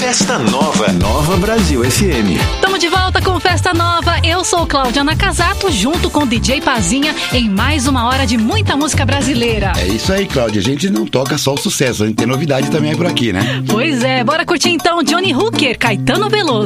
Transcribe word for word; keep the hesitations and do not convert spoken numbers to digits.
Festa Nova. Nova Brasil F M. Estamos de volta com Festa Nova. Eu sou Cláudia Nakazato, junto com D J Pazinha, em mais uma hora de muita música brasileira. É isso aí, Cláudia. A gente não toca só o sucesso, a gente tem novidade também por aqui, né? Pois é, bora curtir então Johnny Hooker, Caetano Veloso.